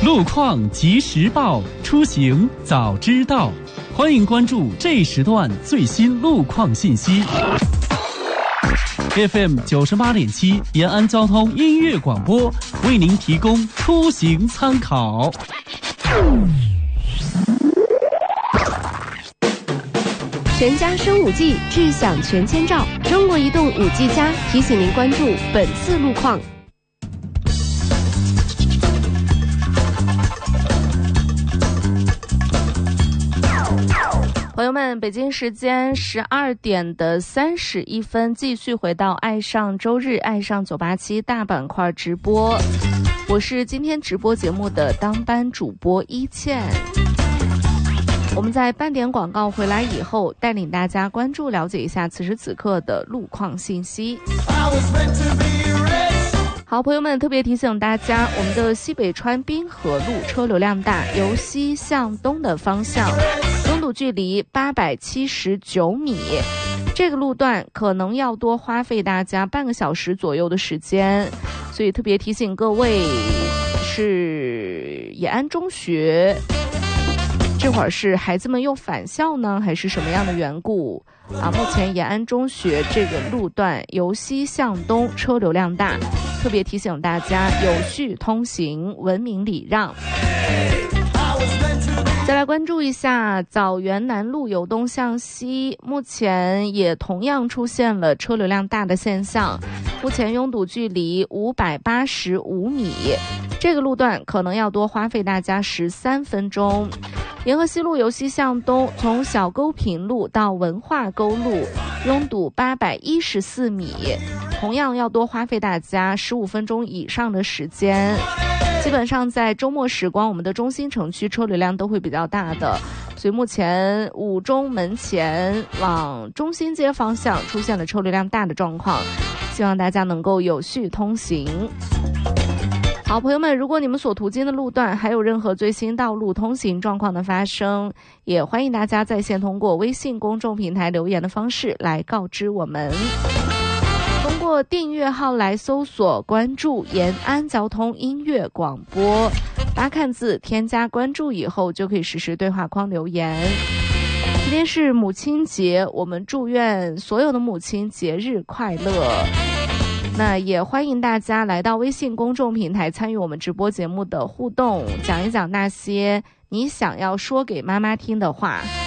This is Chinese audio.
路况及时报，出行早知道。欢迎关注这时段最新路况信息。FM 98.7延安交通音乐广播为您提供出行参考。 全家升5G，智享全千兆。中国移动5G+提醒您关注本次路况。朋友们，北京时间12点31分，继续回到爱上周日爱上987大板块直播。我是今天直播节目的当班主播一倩。我们在半点广告回来以后，带领大家关注了解一下此时此刻的路况信息。好，朋友们，特别提醒大家，我们的西北川滨河路车流量大，由西向东的方向，拥堵距离879米，这个路段可能要多花费大家半个小时左右的时间，所以特别提醒各位，是延安中学，这会儿是孩子们又返校呢，还是什么样的缘故啊？目前延安中学这个路段由西向东车流量大，特别提醒大家有序通行，文明礼让。再来关注一下枣园南路由东向西，目前也同样出现了车流量大的现象，目前拥堵距离585米，这个路段可能要多花费大家13分钟。沿河西路由西向东，从小沟平路到文化沟路，拥堵814米，同样要多花费大家15分钟以上的时间。基本上在周末时光，我们的中心城区车流量都会比较大的，所以目前五中门前往中心街方向出现了车流量大的状况，希望大家能够有序通行。好，朋友们，如果你们所途经的路段还有任何最新道路通行状况的发生，也欢迎大家在线通过微信公众平台留言的方式来告知我们。通过订阅号来搜索关注延安交通音乐广播，8看字添加关注以后就可以实时对话框留言。今天是母亲节，我们祝愿所有的母亲节日快乐。那也欢迎大家来到微信公众平台参与我们直播节目的互动，讲一讲那些你想要说给妈妈听的话。